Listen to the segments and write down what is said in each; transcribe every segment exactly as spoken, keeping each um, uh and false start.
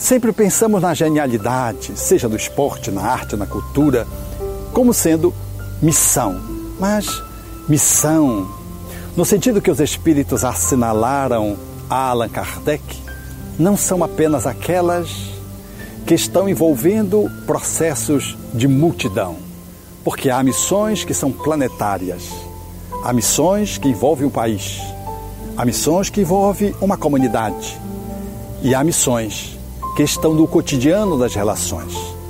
Sempre pensamos na genialidade, seja no esporte, na arte, na cultura, como sendo missão. Mas missão, no sentido que os espíritos assinalaram a Allan Kardec, não são apenas aquelas que estão envolvendo processos de multidão, porque há missões que são planetárias, há missões que envolvem um país, há missões que envolvem uma comunidade e há missões que estão no cotidiano das relações.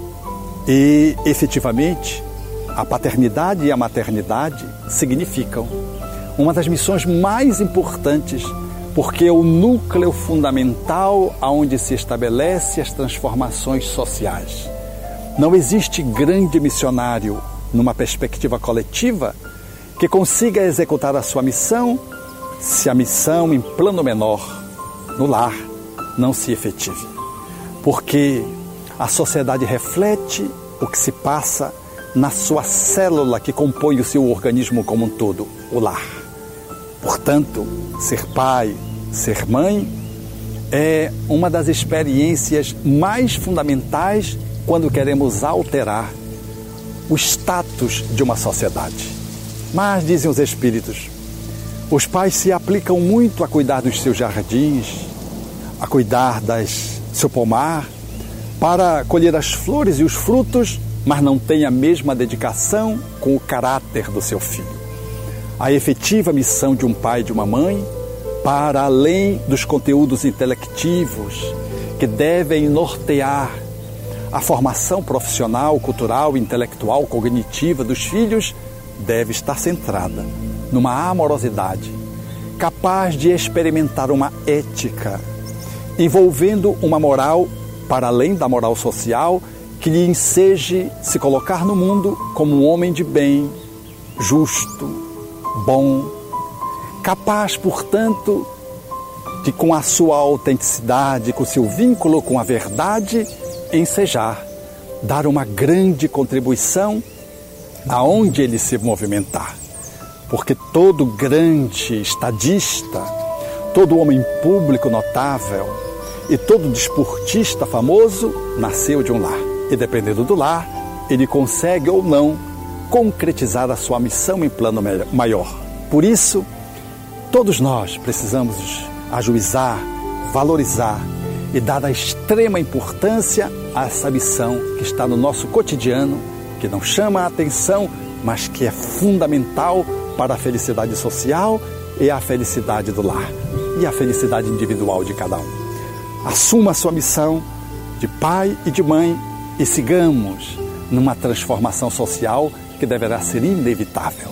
E, efetivamente, a paternidade e a maternidade significam uma das missões mais importantes, porque é o núcleo fundamental aonde se estabelece as transformações sociais. Não existe grande missionário numa perspectiva coletiva que consiga executar a sua missão se a missão em plano menor, no lar, não se efetive. Porque a sociedade reflete o que se passa na sua célula que compõe o seu organismo como um todo, o lar. Portanto, ser pai, ser mãe, é uma das experiências mais fundamentais quando queremos alterar o status de uma sociedade. Mas, dizem os espíritos, os pais se aplicam muito a cuidar dos seus jardins, a cuidar das seu pomar, para colher as flores e os frutos, mas não têm a mesma dedicação com o caráter do seu filho. A efetiva missão de um pai e de uma mãe, para além dos conteúdos intelectivos que devem nortear a formação profissional, cultural, intelectual, cognitiva dos filhos, deve estar centrada numa amorosidade, capaz de experimentar uma ética, envolvendo uma moral para além da moral social, que lhe enseje se colocar no mundo como um homem de bem, justo, bom, capaz, portanto, de com a sua autenticidade, com o seu vínculo com a verdade, ensejar, dar uma grande contribuição aonde ele se movimentar. Porque todo grande estadista, todo homem público notável e todo desportista famoso nasceu de um lar. E dependendo do lar, ele consegue ou não concretizar a sua missão em plano maior. Por isso, todos nós precisamos ajuizar, valorizar e dar a extrema importância a essa missão que está no nosso cotidiano, que não chama a atenção, mas que é fundamental para a felicidade social e a felicidade do lar e a felicidade individual de cada um. Assuma a sua missão de pai e de mãe e sigamos numa transformação social que deverá ser inevitável.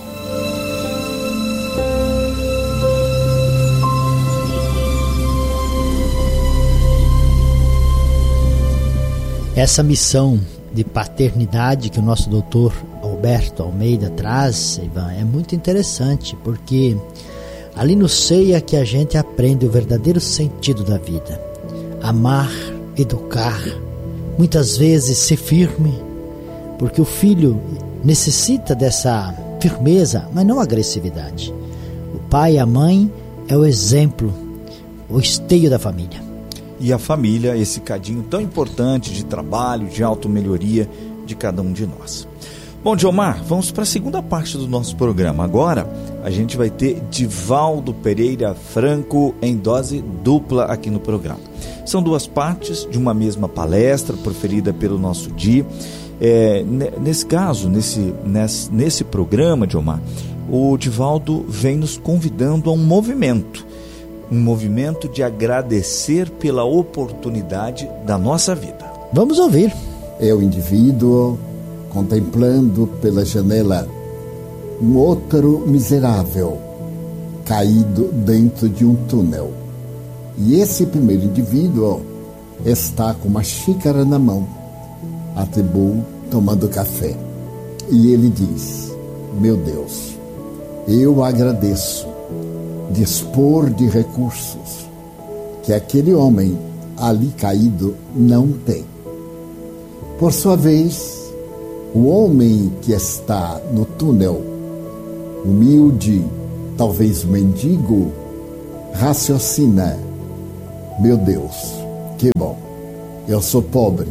Essa missão de paternidade que o nosso doutor Alberto Almeida traz, Ivan, é muito interessante, porque ali no seio é que a gente aprende o verdadeiro sentido da vida. Amar, educar, muitas vezes ser firme, porque o filho necessita dessa firmeza, mas não agressividade. O pai e a mãe é o exemplo, o esteio da família. E a família, esse cadinho tão importante de trabalho, de automelhoria de cada um de nós. Bom, Diomar, vamos para a segunda parte do nosso programa. Agora a gente vai ter Divaldo Pereira Franco em dose dupla aqui no programa. São duas partes de uma mesma palestra proferida pelo nosso D I. É, nesse caso, nesse, nesse, nesse programa, Diomar, o Divaldo vem nos convidando a um movimento. Um movimento de agradecer pela oportunidade da nossa vida. Vamos ouvir. É o indivíduo contemplando pela janela um outro miserável caído dentro de um túnel. E esse primeiro indivíduo está com uma xícara na mão, atribui tomando café. E ele diz: meu Deus, eu agradeço dispor de recursos que aquele homem ali caído não tem. Por sua vez, o homem que está no túnel, humilde, talvez mendigo, raciocina: meu Deus, que bom, Eu sou pobre,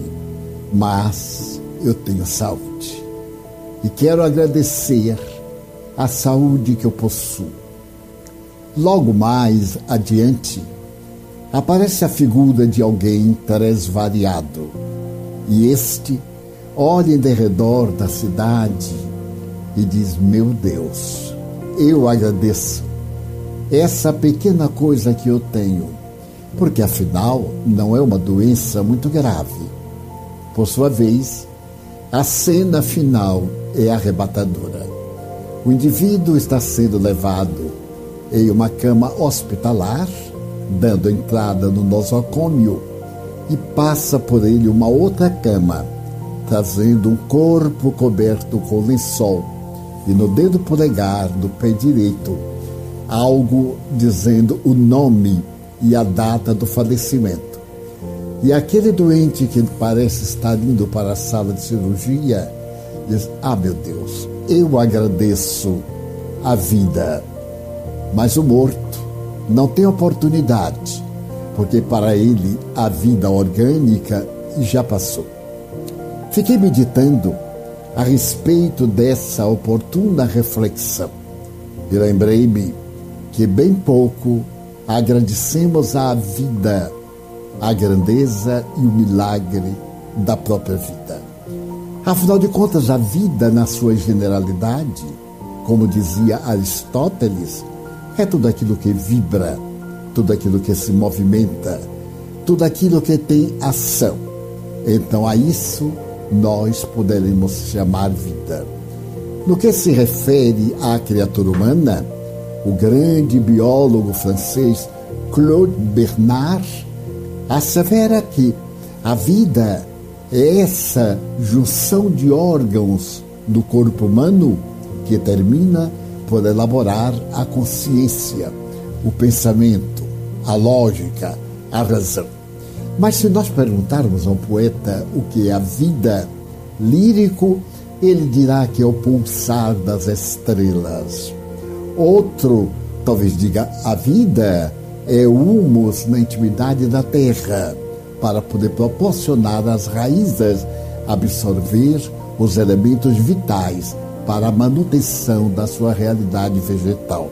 mas eu tenho saúde. E quero agradecer a saúde que eu possuo. Logo mais adiante, aparece a figura de alguém tresvariado. E este olha em derredor da cidade e diz: meu Deus, eu agradeço essa pequena coisa que eu tenho, porque afinal não é uma doença muito grave. Por sua vez, a cena final é arrebatadora. O indivíduo está sendo levado em uma cama hospitalar, dando entrada no nosocômio, e passa por ele uma outra cama, trazendo um corpo coberto com lençol, e no dedo polegar do pé direito, algo dizendo o nome e a data do falecimento. E aquele doente que parece estar indo para a sala de cirurgia diz: ah, meu Deus, eu agradeço a vida. Mas o morto não tem oportunidade, porque para ele a vida orgânica já passou. Fiquei meditando a respeito dessa oportuna reflexão e lembrei-me que bem pouco agradecemos à vida, a grandeza e o milagre da própria vida. Afinal de contas, a vida na sua generalidade, como dizia Aristóteles, é tudo aquilo que vibra, tudo aquilo que se movimenta, tudo aquilo que tem ação. Então a isso nós poderemos chamar vida. No que se refere à criatura humana, o grande biólogo francês Claude Bernard assevera que a vida é essa junção de órgãos do corpo humano que termina por elaborar a consciência, o pensamento, a lógica, a razão. Mas se nós perguntarmos a um poeta o que é a vida, lírico, ele dirá que é o pulsar das estrelas. Outro talvez diga: a vida é o humus na intimidade da terra, para poder proporcionar às raízes absorver os elementos vitais para a manutenção da sua realidade vegetal.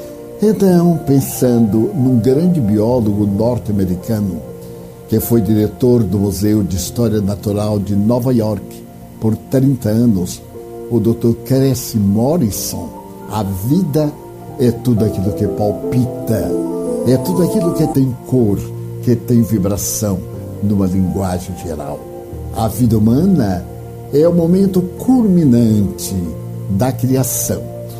Então, pensando num grande biólogo norte-americano, que foi diretor do Museu de História Natural de Nova York por trinta anos, o doutor Cressy Morrison, a vida é tudo aquilo que palpita, é tudo aquilo que tem cor, que tem vibração, numa linguagem geral. A vida humana é o momento culminante da criação,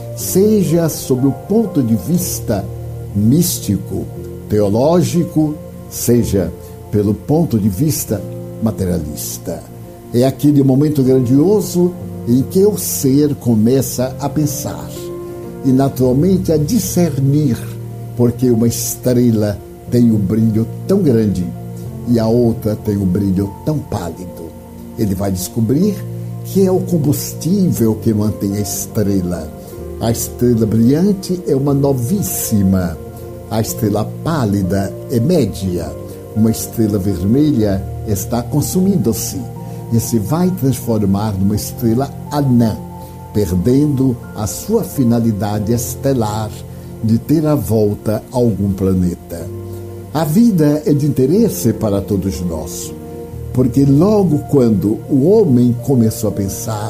seja sob o ponto de vista místico, teológico, seja pelo ponto de vista materialista. É aquele momento grandioso em que o ser começa a pensar e naturalmente a discernir, porque uma estrela tem um brilho tão grande e a outra tem um brilho tão pálido. Ele vai descobrir que é o combustível que mantém a estrela. A estrela brilhante é uma novíssima, a estrela pálida é média, uma estrela vermelha está consumindo-se e se vai transformar numa estrela anã, perdendo a sua finalidade estelar de ter à volta algum planeta. A vida é de interesse para todos nós, porque logo quando o homem começou a pensar,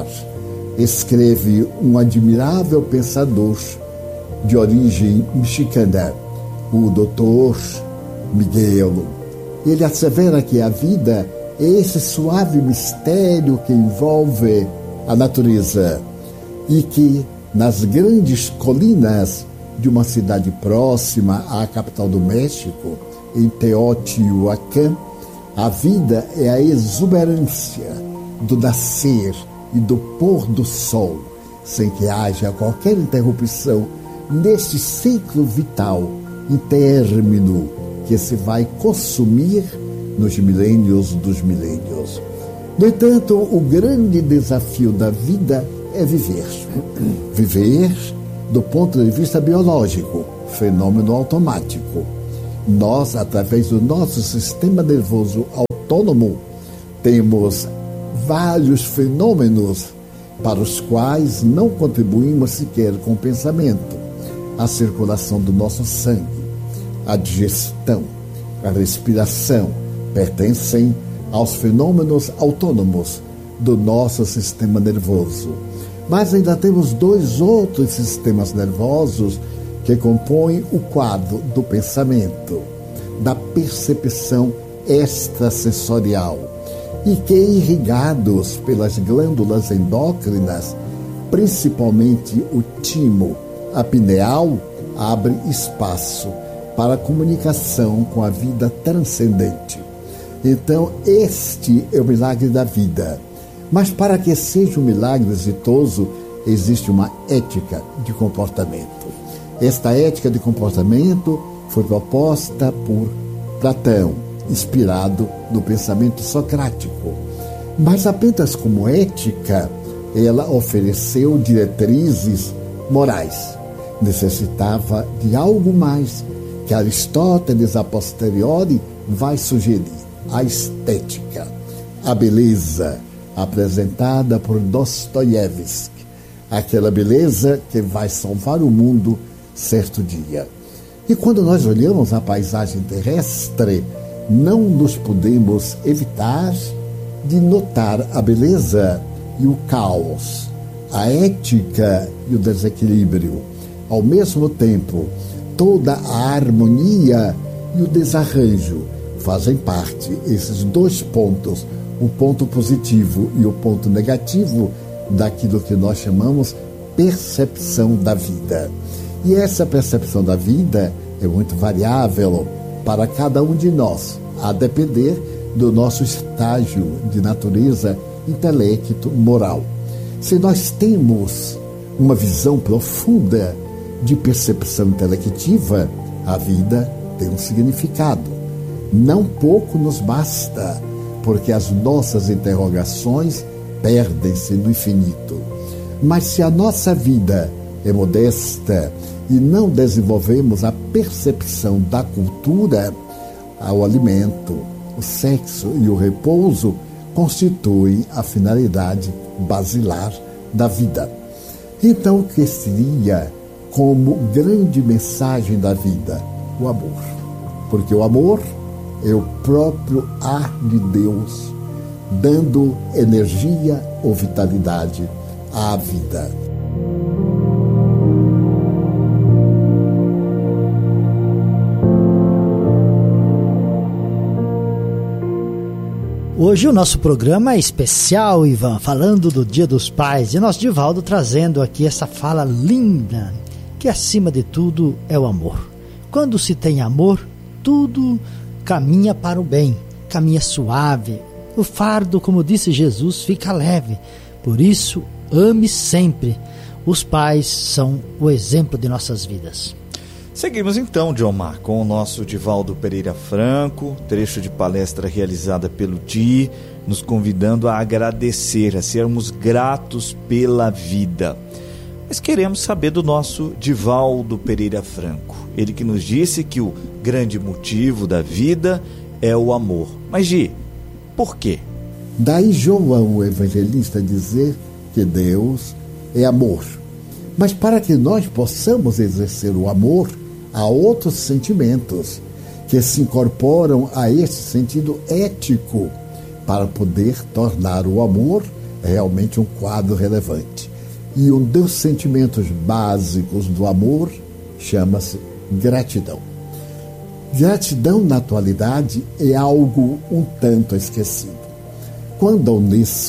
escreve um admirável pensador de origem mexicana, o doutor Miguel. Ele assevera que a vida é esse suave mistério que envolve a natureza e que nas grandes colinas de uma cidade próxima à capital do México, em Teotihuacan, a vida é a exuberância do nascer e do pôr do sol, sem que haja qualquer interrupção neste ciclo vital intermino que se vai consumir nos milênios dos milênios. No entanto, o grande desafio da vida é viver. Viver do ponto de vista biológico, fenômeno automático. Nós, através do nosso sistema nervoso autônomo, temos vários fenômenos para os quais não contribuímos sequer com o pensamento. A circulação do nosso sangue, a digestão, a respiração pertencem aos fenômenos autônomos do nosso sistema nervoso. Mas ainda temos dois outros sistemas nervosos que compõem o quadro do pensamento, da percepção extrasensorial, e que, irrigados pelas glândulas endócrinas, principalmente o timo, a pineal, abre espaço para a comunicação com a vida transcendente. Então, este é o milagre da vida. Mas para que seja um milagre exitoso, existe uma ética de comportamento. Esta ética de comportamento foi proposta por Platão, inspirado no pensamento socrático. Mas apenas como ética, ela ofereceu diretrizes morais. Necessitava de algo mais que Aristóteles, a posteriori, vai sugerir: a estética, a beleza, apresentada por Dostoiévski, aquela beleza que vai salvar o mundo certo dia. E quando nós olhamos a paisagem terrestre, não nos podemos evitar de notar a beleza e o caos, a ética e o desequilíbrio. Ao mesmo tempo, toda a harmonia e o desarranjo fazem parte, esses dois pontos, o ponto positivo e o ponto negativo, daquilo que nós chamamos percepção da vida. E essa percepção da vida é muito variável para cada um de nós, a depender do nosso estágio de natureza intelecto-moral. Se nós temos uma visão profunda de percepção intelectiva, a vida tem um significado. Não pouco nos basta, porque as nossas interrogações perdem-se no infinito. Mas se a nossa vida é modesta e não desenvolvemos a percepção da cultura, o alimento, o sexo e o repouso constituem a finalidade basilar da vida. Então, o que seria como grande mensagem da vida? O amor. Porque o amor é o próprio ar de Deus, dando energia ou vitalidade à vida. Hoje o nosso programa é especial, Ivan, falando do Dia dos Pais, e nosso Divaldo trazendo aqui essa fala linda, que acima de tudo é o amor. Quando se tem amor, tudo caminha para o bem, caminha suave. O fardo, como disse Jesus, fica leve. Por isso, ame sempre. Os pais são o exemplo de nossas vidas. Seguimos então, Diomar, com o nosso Divaldo Pereira Franco, trecho de palestra realizada pelo D I, nos convidando a agradecer, a sermos gratos pela vida. Mas queremos saber do nosso Divaldo Pereira Franco, ele que nos disse que o grande motivo da vida é o amor. Mas, Di, por quê? Daí João, o evangelista, dizer que Deus é amor. Mas para que nós possamos exercer o amor, há outros sentimentos que se incorporam a esse sentido ético para poder tornar o amor realmente um quadro relevante. E um dos sentimentos básicos do amor chama-se gratidão. Gratidão, na atualidade, é algo um tanto esquecido. Quando a Unesco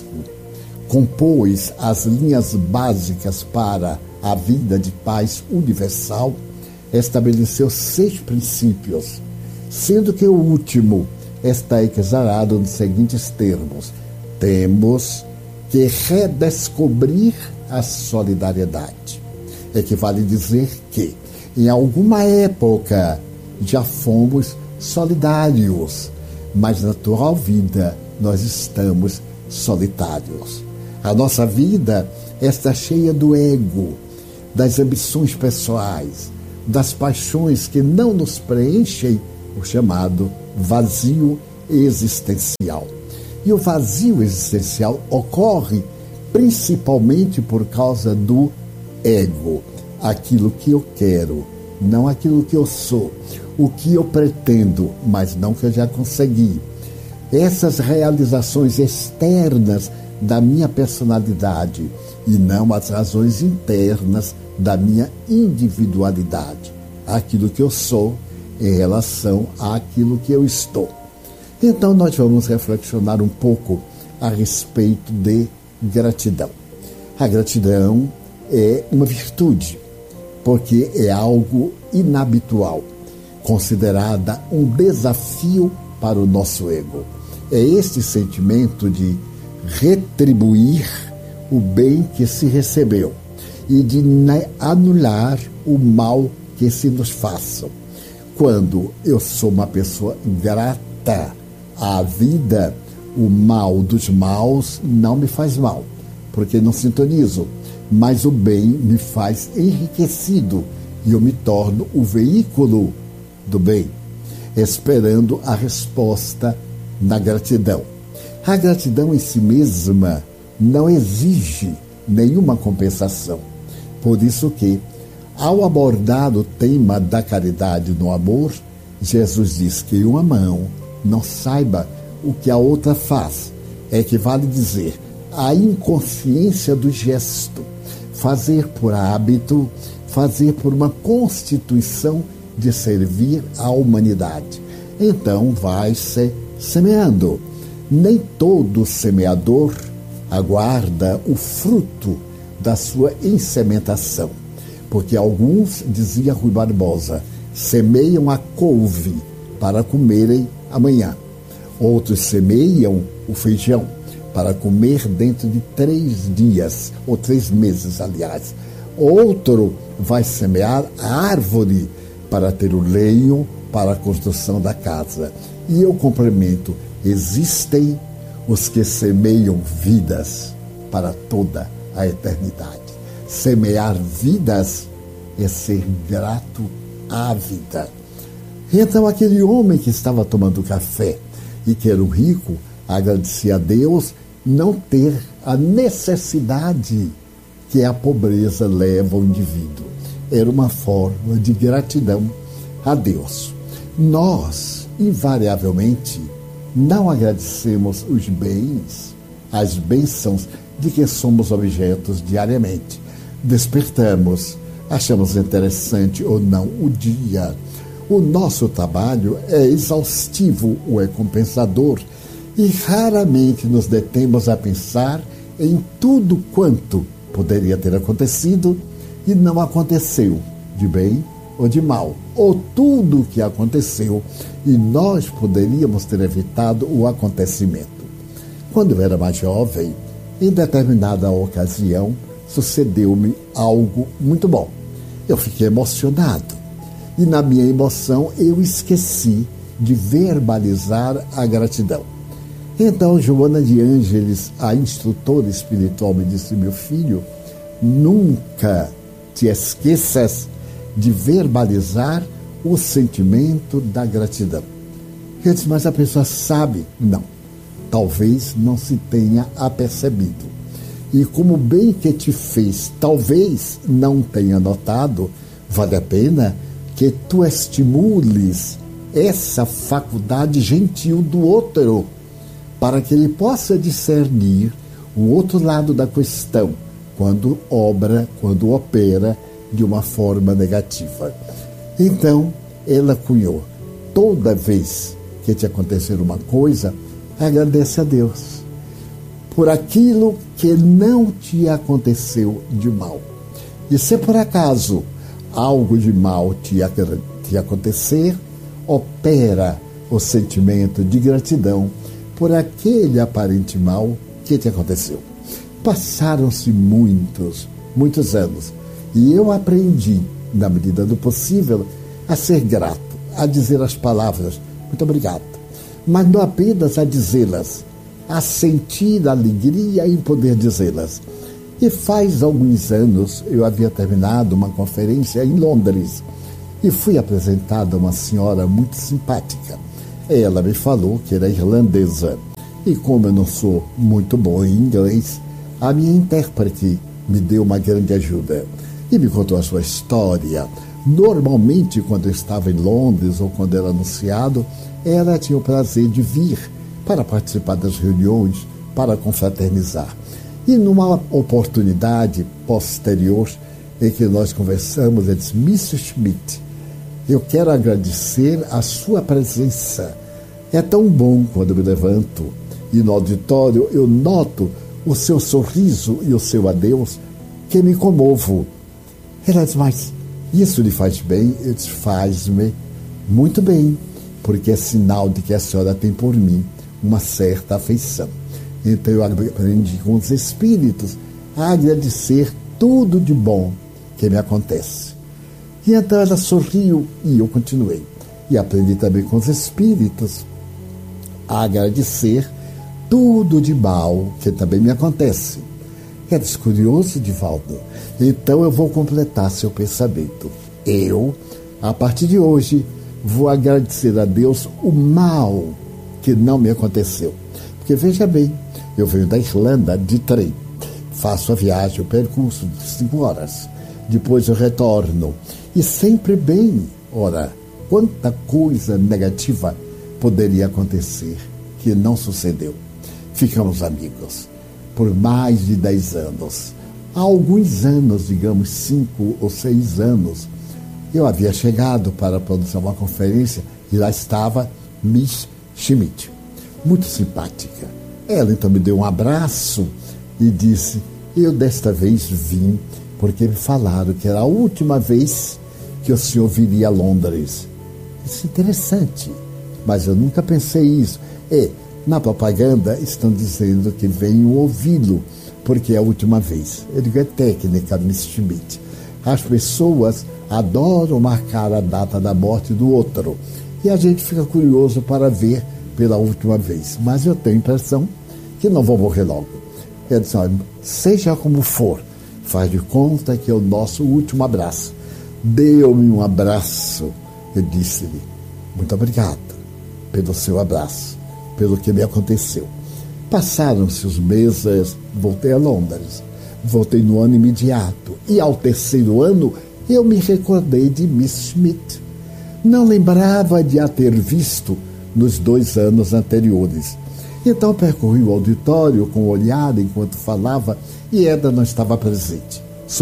compôs as linhas básicas para a vida de paz universal, estabeleceu seis princípios, sendo que o último está exarado nos seguintes termos: temos que redescobrir a solidariedade. Equivale dizer que, em alguma época, já fomos solidários, mas na atual vida nós estamos solitários. A nossa vida está cheia do ego, das ambições pessoais, das paixões que não nos preenchem, o chamado vazio existencial. E o vazio existencial ocorre principalmente por causa do ego, aquilo que eu quero, não aquilo que eu sou, o que eu pretendo, mas não que eu já consegui. Essas realizações externas da minha personalidade e não as razões internas da minha individualidade. Aquilo que eu sou em relação àquilo que eu estou. Então nós vamos reflexionar um pouco a respeito de gratidão. A gratidão é uma virtude, porque é algo inabitual, considerada um desafio para o nosso ego. É este sentimento de retribuir o bem que se recebeu e de anular o mal que se nos façam. Quando eu sou uma pessoa grata à vida, o mal dos maus não me faz mal, porque não sintonizo, mas o bem me faz enriquecido e eu me torno o veículo do bem, esperando a resposta na gratidão. A gratidão em si mesma não exige nenhuma compensação. Por isso que, ao abordar o tema da caridade no amor, Jesus diz que uma mão não saiba o que a outra faz. Equivale dizer a inconsciência do gesto, fazer por hábito, fazer por uma constituição de servir à humanidade. Então vai-se semeando. Nem todo semeador aguarda o fruto da sua insementação, porque alguns, dizia Rui Barbosa, semeiam a couve para comerem amanhã. Outros semeiam o feijão para comer dentro de três dias, ou três meses, aliás. Outro vai semear a árvore para ter o lenho para a construção da casa. E eu complemento, existem os que semeiam vidas para toda a eternidade. Semear vidas é ser grato à vida. Então aquele homem que estava tomando café e que era um rico, agradecia a Deus não ter a necessidade que a pobreza leva ao indivíduo. Era uma forma de gratidão a Deus. Nós, invariavelmente, não agradecemos os bens, as bênçãos de que somos objetos diariamente. Despertamos, achamos interessante ou não o dia. O nosso trabalho é exaustivo ou é compensador e raramente nos detemos a pensar em tudo quanto poderia ter acontecido e não aconteceu, de bem ou de mal, ou tudo o que aconteceu e nós poderíamos ter evitado o acontecimento. Quando eu era mais jovem, em determinada ocasião, sucedeu-me algo muito bom. Eu fiquei emocionado e na minha emoção eu esqueci de verbalizar a gratidão. Então Joana de Ângeles, a instrutora espiritual, me disse: meu filho, nunca te esqueças de verbalizar o sentimento da gratidão. Eu disse, mas a pessoa sabe? Não. Talvez não se tenha apercebido. E como o bem que te fez, talvez não tenha notado, vale a pena que tu estimules essa faculdade gentil do outro, para que ele possa discernir o outro lado da questão, quando obra, quando opera de uma forma negativa. Então, ela cunhou, toda vez que te acontecer uma coisa, agradece a Deus por aquilo que não te aconteceu de mal. E se por acaso algo de mal te, te acontecer, opera o sentimento de gratidão por aquele aparente mal que te aconteceu. Passaram-se muitos, muitos anos, e eu aprendi, na medida do possível, a ser grato, a dizer as palavras, muito obrigado, mas não apenas a dizê-las, a sentir a alegria em poder dizê-las. E faz alguns anos eu havia terminado uma conferência em Londres e fui apresentado a uma senhora muito simpática. Ela me falou que era irlandesa. E como eu não sou muito bom em inglês, a minha intérprete me deu uma grande ajuda. E me contou a sua história. Normalmente, quando eu estava em Londres ou quando era anunciado, ela tinha o prazer de vir para participar das reuniões, para confraternizar. E numa oportunidade posterior em que nós conversamos, ela disse: mister Schmidt, eu quero agradecer a sua presença. É tão bom quando me levanto e no auditório eu noto o seu sorriso e o seu adeus, que me comovo. Ela diz: mas isso lhe faz bem? Eu disse: faz-me muito bem, porque é sinal de que a senhora tem por mim uma certa afeição. Então eu aprendi com os espíritos a agradecer tudo de bom que me acontece. E então ela sorriu e eu continuei. E aprendi também com os espíritos a agradecer tudo de mal que também me acontece. É curioso, Divaldo? Então eu vou completar seu pensamento. Eu, a partir de hoje, vou agradecer a Deus o mal que não me aconteceu. Porque veja bem, eu venho da Irlanda de trem, faço a viagem, o percurso de cinco horas, depois eu retorno, e sempre bem. Ora, quanta coisa negativa poderia acontecer que não sucedeu. Ficamos amigos por mais de dez anos. Há alguns anos, digamos cinco ou seis anos, eu havia chegado para produzir uma conferência e lá estava Miss Schmidt, muito simpática. Ela então me deu um abraço e disse: eu desta vez vim porque me falaram que era a última vez que o senhor viria a Londres. Isso é interessante, mas eu nunca pensei isso. É, na propaganda estão dizendo que venham ouvi-lo, porque é a última vez. Eu digo: é técnica, miss Schmidt. As pessoas adoram marcar a data da morte do outro, e a gente fica curioso para ver pela última vez. Mas eu tenho a impressão que não vou morrer logo. Eu disse: olha, seja como for, faz de conta que é o nosso último abraço. Deu-me um abraço. Eu disse-lhe: muito obrigado pelo seu abraço, pelo que me aconteceu. Passaram-se os meses, voltei a Londres. Voltei no ano imediato. E ao terceiro ano, eu me recordei de miss Schmidt. Não lembrava de a ter visto nos dois anos anteriores. Então percorri o auditório com o olhar enquanto falava e ela não estava presente.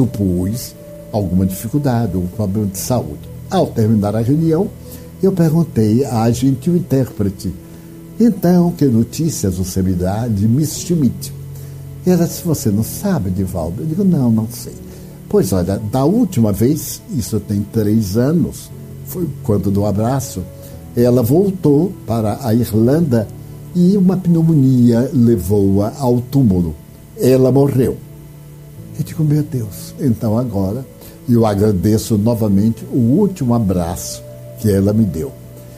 Supus alguma dificuldade, algum problema de saúde. Ao terminar a reunião, eu perguntei à gentil intérprete: então, que notícias você me dá de miss Schmidt? Ela disse: você não sabe, Divaldo? Eu digo: não, não sei. Pois olha, da última vez, isso tem três anos, foi quando do abraço, ela voltou para a Irlanda e uma pneumonia levou-a ao túmulo. Ela morreu. Eu digo: meu Deus. Então agora eu agradeço novamente o último abraço que ela me deu.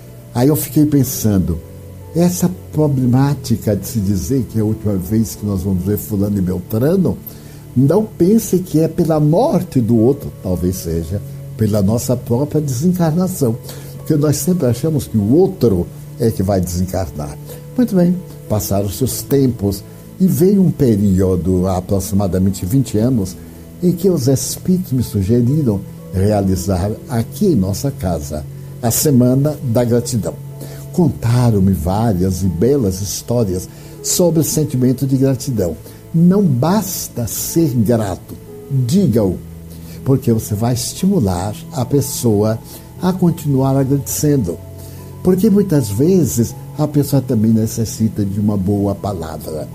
Aí eu fiquei pensando, essa problemática de se dizer que é a última vez que nós vamos ver fulano e beltrano, não pense que é pela morte do outro, talvez seja pela nossa própria desencarnação, porque nós sempre achamos que o outro é que vai desencarnar. Muito bem, passaram seus tempos e veio um período, há aproximadamente vinte anos, em que os espíritos me sugeriram realizar aqui em nossa casa a Semana da Gratidão. Contaram-me várias e belas histórias sobre o sentimento de gratidão. Não basta ser grato, diga-o, porque você vai estimular a pessoa a continuar agradecendo. Porque muitas vezes a pessoa também necessita de uma boa palavra.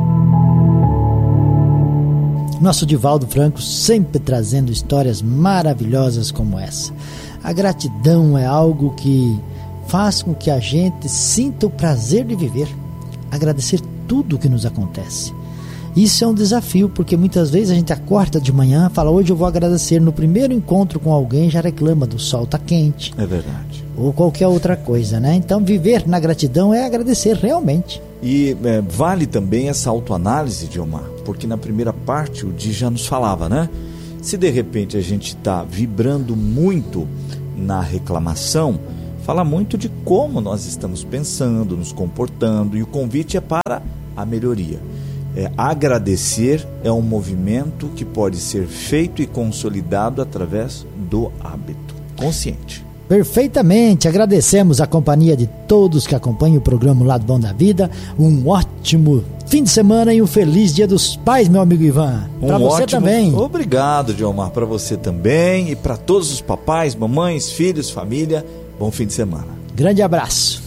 Nosso Divaldo Franco sempre trazendo histórias maravilhosas como essa. A gratidão é algo que faz com que a gente sinta o prazer de viver, agradecer tudo o que nos acontece. Isso é um desafio, porque muitas vezes a gente acorda de manhã, fala: hoje eu vou agradecer. No primeiro encontro com alguém já reclama do sol tá quente. É verdade. Ou qualquer outra coisa, né? Então viver na gratidão é agradecer realmente. E é, vale também essa autoanálise, Diomar, porque na primeira parte o Di já nos falava, né? Se de repente a gente está vibrando muito na reclamação, fala muito de como nós estamos pensando, nos comportando, e o convite é para a melhoria. É, agradecer é um movimento que pode ser feito e consolidado através do hábito consciente. Perfeitamente, agradecemos a companhia de todos que acompanham o programa Lado Bom da Vida. Um ótimo fim de semana e um feliz Dia dos Pais, meu amigo Ivan. Para um você ótimo... também. Obrigado, Diomar, para você também e para todos os papais, mamães, filhos, família. Bom fim de semana. Grande abraço.